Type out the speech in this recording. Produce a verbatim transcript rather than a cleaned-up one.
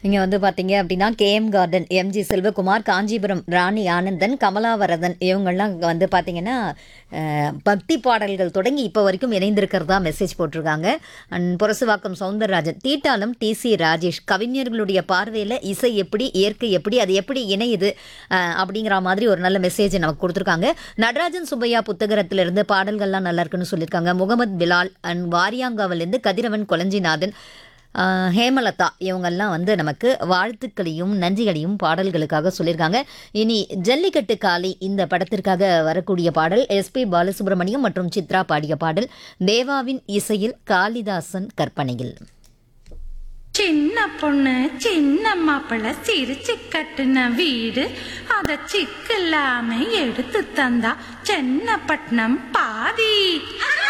இங்க வந்து பார்த்தீங்க அப்படின்னா, KM garden, MG Selvakumar, Kanchipuram ராணி ஆனந்தன், கமலாவரதன் இவங்கலாம் வந்து பார்த்தீங்கன்னா, அ பக்தி பாடல்கள் தொடங்கி இப்போ வரைக்கும் இணைந்திருக்கிறதா மெசேஜ் போட்டிருக்காங்க. அண்ட் புரசுவாக்கம் சௌந்தரராஜன், தீட்டாளம் டிசி ராஜேஷ், கவிஞர்களுடைய பார்வையில இசை எப்படி, இயற்கை எப்படி, அது எப்படி இணையுது அ அப்படிங்கிற மாதிரி ஒரு நல்ல மெசேஜ் நமக்கு கொடுத்துருக்காங்க. நடராஜன் சுப்பையா புத்தகத்திலிருந்து பாடல்கள்லாம் நல்லா இருக்குன்னு சொல்லியிருக்காங்க. முகமது பிலால் அண்ட் வாரியாங்காவிலிருந்து கதிரவன் கொலஞ்சிநாதன், ஆஹ் ஹேமலதா இவங்கெல்லாம் வந்து நமக்கு வாழ்த்துக்களையும் நன்றிகளையும் பாடல்களுக்காக சொல்லியிருக்காங்க. இனி ஜல்லிக்கட்டு காளி இந்த படத்திற்காக வரக்கூடிய பாடல் எஸ்பி பாலசுப்ரமணியம் மற்றும் சித்ரா பாடிய பாடல், தேவாவின் இசையில், காளிதாசன் கற்பனையில். சின்ன பொண்ணு சின்ன மாப்பிள்ள சிரிச்சு கட்டுன வீடு அத சிக்கலாம எடுத்து தந்தா சென்னப்பட்டினம் பாதி